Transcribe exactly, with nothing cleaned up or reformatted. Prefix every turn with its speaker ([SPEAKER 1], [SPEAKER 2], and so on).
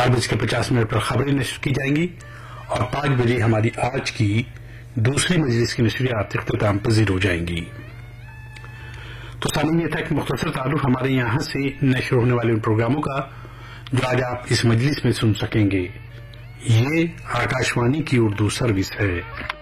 [SPEAKER 1] चार बज के पचास मिनट पर खबरें नश्र की जाएंगी और पांच बजे हमारी आज की दूसरी मजलिस की नशरियात इख्तिताम पजीर हो जाएंगी। तो सामने ये था कि मुख्तसर तारुफ हमारे यहां से नश्र होने वाले उन प्रोग्रामों का जो आज आप इस मजलिस में सुन सकेंगे। ये आकाशवाणी की उर्दू सर्विस है।